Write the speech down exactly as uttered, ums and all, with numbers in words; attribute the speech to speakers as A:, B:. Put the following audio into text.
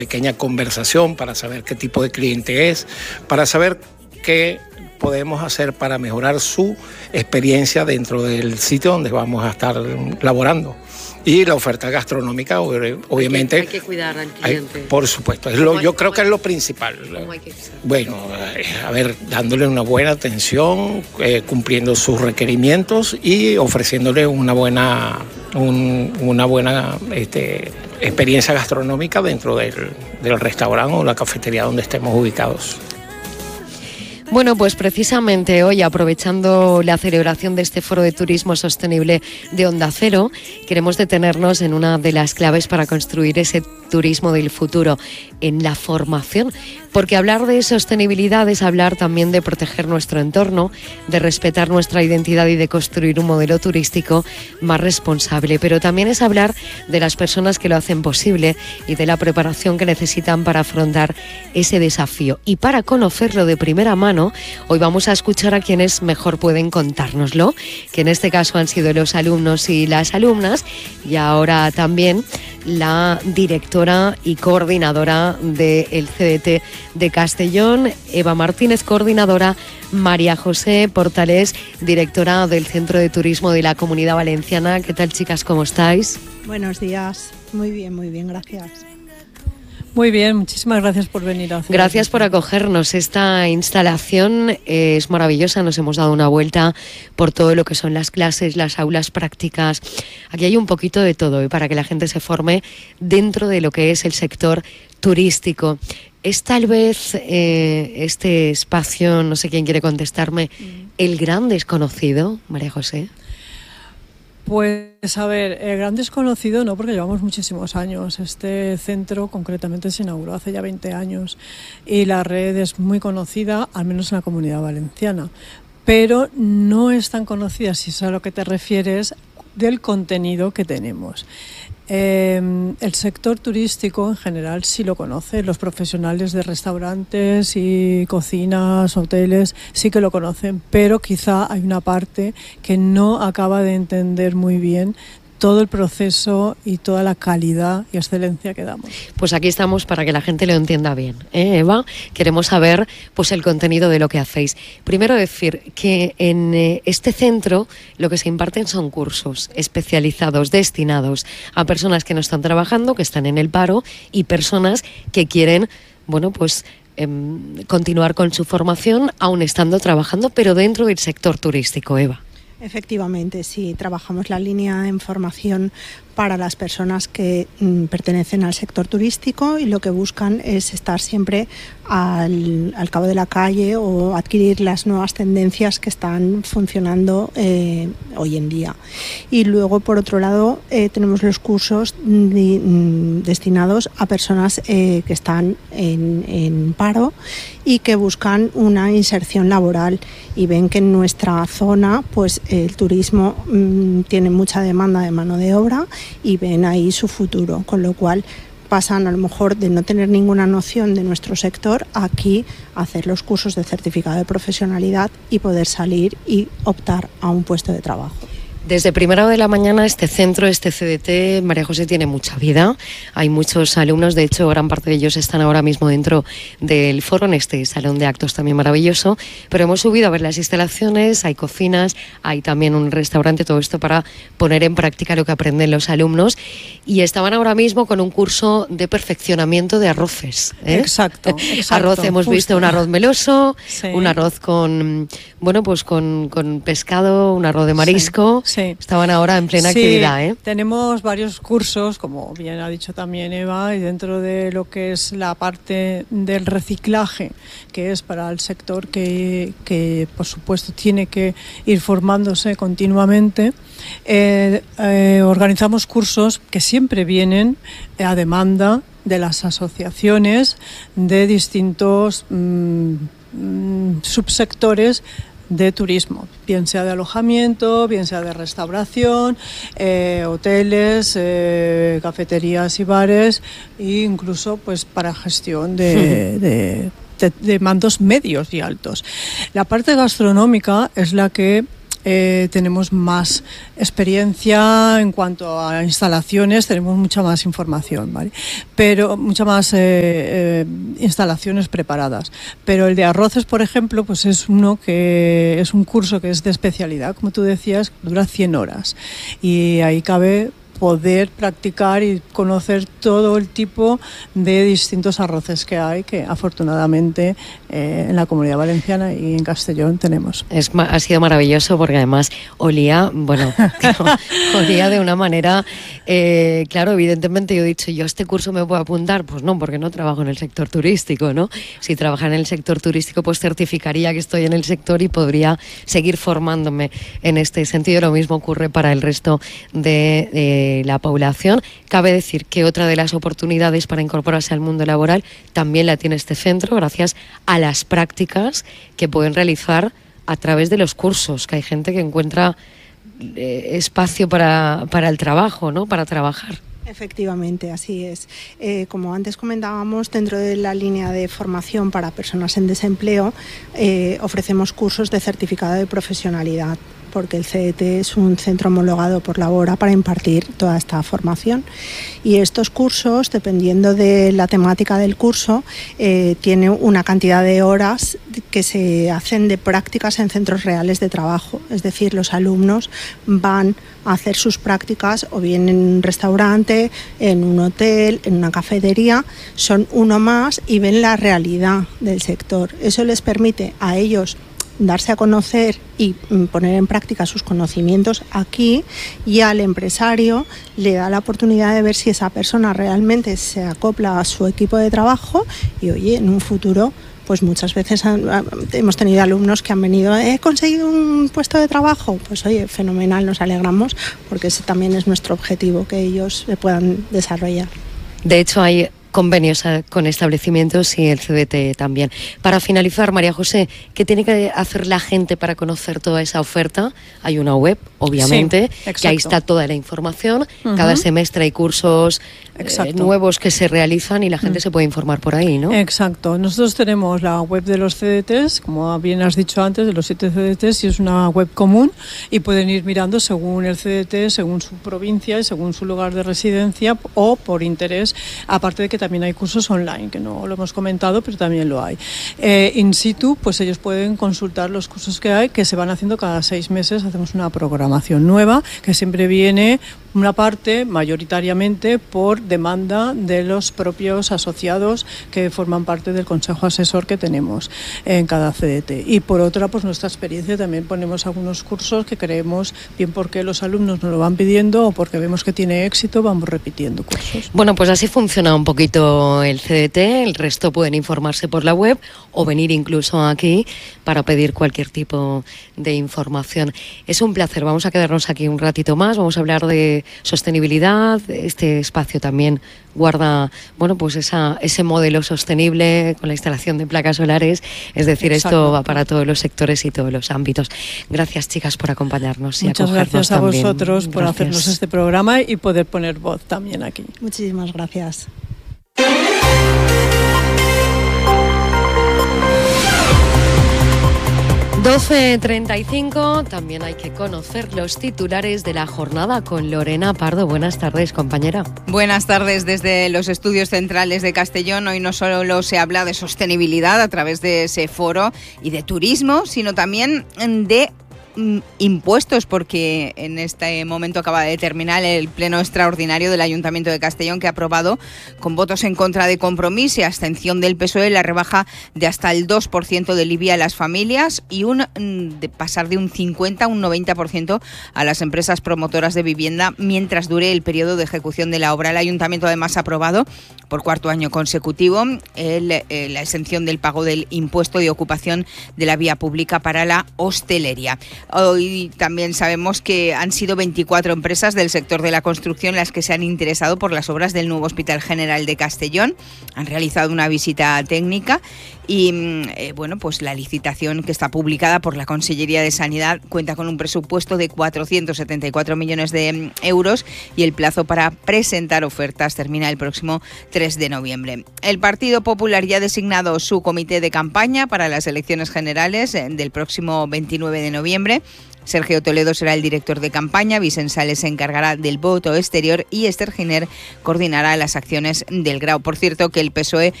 A: pequeña conversación para saber qué tipo de cliente es, para saber qué podemos hacer para mejorar su experiencia dentro del sitio donde vamos a estar laborando. Y la oferta gastronómica, obviamente...
B: Hay que, hay que cuidar al cliente.
A: Hay, por supuesto, es lo, yo creo que es lo principal.
B: ¿Cómo hay que ser?
A: Bueno, a ver, dándole una buena atención, eh, cumpliendo sus requerimientos y ofreciéndole una buena, un, una buena este, experiencia gastronómica dentro del, del restaurante o la cafetería donde estemos ubicados.
B: Bueno, pues precisamente hoy, aprovechando la celebración de este Foro de Turismo Sostenible de Onda Cero, queremos detenernos en una de las claves para construir ese turismo del futuro, en la formación. Porque hablar de sostenibilidad es hablar también de proteger nuestro entorno, de respetar nuestra identidad y de construir un modelo turístico más responsable. Pero también es hablar de las personas que lo hacen posible y de la preparación que necesitan para afrontar ese desafío. Y para conocerlo de primera mano, hoy vamos a escuchar a quienes mejor pueden contárnoslo, que en este caso han sido los alumnos y las alumnas, y ahora también la directora y coordinadora del C D T de Castellón, Eva Martínez, coordinadora, María José Portales, directora del Centro de Turismo de la Comunidad Valenciana. ¿Qué tal, chicas? ¿Cómo estáis?
C: Buenos días. Muy bien, muy bien, gracias.
D: Muy bien, muchísimas gracias por venir a hacer.
B: Gracias por acogernos. Esta instalación es maravillosa. Nos hemos dado una vuelta por todo lo que son las clases, las aulas prácticas. Aquí hay un poquito de todo, ¿eh? Para que la gente se forme dentro de lo que es el sector turístico. ¿Es tal vez eh, este espacio, no sé quién quiere contestarme, el gran desconocido, María José?
D: Pues a ver, el gran desconocido no, porque llevamos muchísimos años. Este centro concretamente se inauguró hace ya veinte años y la red es muy conocida, al menos en la Comunidad Valenciana, pero no es tan conocida, si es a lo que te refieres, del contenido que tenemos. Eh, el sector turístico en general sí lo conoce, los profesionales de restaurantes y cocinas, hoteles, sí que lo conocen, pero quizá hay una parte que no acaba de entender muy bien todo el proceso y toda la calidad y excelencia que damos.
B: Pues aquí estamos para que la gente lo entienda bien, ¿eh, Eva? Queremos saber pues el contenido de lo que hacéis. Primero decir que en eh, este centro lo que se imparten son cursos especializados, destinados a personas que no están trabajando, que están en el paro, y personas que quieren, bueno, pues eh, continuar con su formación aún estando trabajando, pero dentro del sector turístico, Eva.
C: Efectivamente, sí, trabajamos la línea en formación para las personas que mm, pertenecen al sector turístico y lo que buscan es estar siempre al, al cabo de la calle o adquirir las nuevas tendencias que están funcionando eh, hoy en día. Y luego, por otro lado, eh, tenemos los cursos di, mm, destinados a personas eh, que están en, en paro y que buscan una inserción laboral y ven que en nuestra zona pues el turismo mmm, tiene mucha demanda de mano de obra y ven ahí su futuro, con lo cual pasan a lo mejor de no tener ninguna noción de nuestro sector a aquí a hacer los cursos de certificado de profesionalidad y poder salir y optar a un puesto de trabajo.
B: Desde primera hora de la mañana este centro, este C D T, María José, tiene mucha vida. Hay muchos alumnos, de hecho gran parte de ellos están ahora mismo dentro del foro, en este salón de actos también maravilloso, pero hemos subido a ver las instalaciones, hay cocinas, hay también un restaurante, todo esto para poner en práctica lo que aprenden los alumnos, y estaban ahora mismo con un curso de perfeccionamiento de arroces, ¿eh?
D: Exacto, exacto.
B: Arroz, hemos justo visto un arroz meloso,
D: sí.
B: un arroz con, bueno, pues con, con pescado, un arroz de marisco.
D: Sí. Sí.
B: Estaban ahora en plena
D: sí,
B: actividad, ¿eh?
D: Tenemos varios cursos, como bien ha dicho también Eva, y dentro de lo que es la parte del reciclaje, que es para el sector que, que por supuesto tiene que ir formándose continuamente, eh, eh, organizamos cursos que siempre vienen a demanda de las asociaciones de distintos mmm, subsectores de turismo, bien sea de alojamiento, bien sea de restauración, eh, hoteles, eh, cafeterías y bares, e incluso pues para gestión de, de, de, de mandos medios y altos. La parte gastronómica es la que eh, tenemos más experiencia en cuanto a instalaciones, tenemos mucha más información, ¿vale? Pero mucha más eh, eh, instalaciones preparadas. Pero el de arroces, por ejemplo, pues es uno que es un curso que es de especialidad, como tú decías, dura cien horas y ahí cabe poder practicar y conocer todo el tipo de distintos arroces que hay, que afortunadamente eh, en la Comunidad Valenciana y en Castellón tenemos.
B: Es, ha sido maravilloso porque además olía, bueno, olía de una manera, eh, claro, evidentemente yo he dicho, yo a este curso me puedo apuntar, pues no, porque no trabajo en el sector turístico, ¿no? Si trabajara en el sector turístico, pues certificaría que estoy en el sector y podría seguir formándome en este sentido. Lo mismo ocurre para el resto de... de la población. Cabe decir que otra de las oportunidades para incorporarse al mundo laboral también la tiene este centro gracias a las prácticas que pueden realizar a través de los cursos, que hay gente que encuentra eh, espacio para, para el trabajo, ¿no? Para trabajar.
C: Efectivamente, así es. Eh, como antes comentábamos, dentro de la línea de formación para personas en desempleo, eh, ofrecemos cursos de certificado de profesionalidad, porque el C D T es un centro homologado por la BORA para impartir toda esta formación. Y estos cursos, dependiendo de la temática del curso, eh, tiene una cantidad de horas que se hacen de prácticas en centros reales de trabajo. Es decir, los alumnos van a hacer sus prácticas o bien en un restaurante, en un hotel, en una cafetería, son uno más y ven la realidad del sector. Eso les permite a ellos darse a conocer y poner en práctica sus conocimientos aquí, y al empresario le da la oportunidad de ver si esa persona realmente se acopla a su equipo de trabajo y, oye, en un futuro, pues muchas veces han, hemos tenido alumnos que han venido, he conseguido un puesto de trabajo, pues oye, fenomenal, nos alegramos porque ese también es nuestro objetivo, que ellos se puedan desarrollar.
B: De hecho, hay convenios con establecimientos y el C D T también. Para finalizar, María José, ¿qué tiene que hacer la gente para conocer toda esa oferta? Hay una web, obviamente, sí, que ahí está toda la información. Uh-huh. Cada semestre hay cursos eh, nuevos que se realizan y la gente uh-huh. se puede informar por ahí, ¿no?
D: Exacto. Nosotros tenemos la web de los C D Ts, como bien has dicho antes, de los siete C D Ts, y es una web común y pueden ir mirando según el C D T, según su provincia y según su lugar de residencia o por interés, aparte de que también hay cursos online, que no lo hemos comentado, pero también lo hay. Eh, in situ, pues ellos pueden consultar los cursos que hay, que se van haciendo cada seis meses, hacemos una programación nueva, que siempre viene una parte mayoritariamente por demanda de los propios asociados que forman parte del consejo asesor que tenemos en cada C D T. Y por otra, pues nuestra experiencia, también ponemos algunos cursos que creemos, bien porque los alumnos nos lo van pidiendo o porque vemos que tiene éxito, vamos repitiendo cursos.
B: Bueno, pues así funciona un poquito el C D T, el resto pueden informarse por la web o venir incluso aquí para pedir cualquier tipo de información. Es un placer, vamos a quedarnos aquí un ratito más, vamos a hablar de sostenibilidad. Este espacio también guarda, bueno, pues esa, ese modelo sostenible con la instalación de placas solares, es decir, Exacto. esto va para todos los sectores y todos los ámbitos. Gracias, chicas, por acompañarnos.
D: Muchas
B: y
D: gracias a
B: también.
D: vosotros por gracias. hacernos este programa y poder poner voz también aquí.
C: Muchísimas gracias.
B: doce treinta y cinco, también hay que conocer los titulares de la jornada con Lorena Pardo. Buenas tardes, compañera.
E: Buenas tardes desde los estudios centrales de Castellón. Hoy no solo se habla de sostenibilidad a través de ese foro y de turismo, sino también de impuestos, porque en este momento acaba de terminar el pleno extraordinario del Ayuntamiento de Castellón, que ha aprobado con votos en contra de Compromís y abstención del P S O E la rebaja de hasta el dos por ciento del I B I a las familias y un de pasar de un cincuenta a un noventa por ciento a las empresas promotoras de vivienda mientras dure el periodo de ejecución de la obra. El Ayuntamiento además ha aprobado por cuarto año consecutivo el, eh, la exención del pago del impuesto de ocupación de la vía pública para la hostelería. Hoy también sabemos que han sido veinticuatro empresas del sector de la construcción las que se han interesado por las obras del nuevo Hospital General de Castellón. Han realizado una visita técnica y eh, bueno, pues la licitación, que está publicada por la Consellería de Sanidad, cuenta con un presupuesto de cuatrocientos setenta y cuatro millones de euros y el plazo para presentar ofertas termina el próximo tres de noviembre. El Partido Popular ya ha designado su comité de campaña para las elecciones generales del próximo veintinueve de noviembre. Sergio Toledo será el director de campaña, Vicent Sales se encargará del voto exterior y Esther Giner coordinará las acciones del Grau. Por cierto, que el P S O E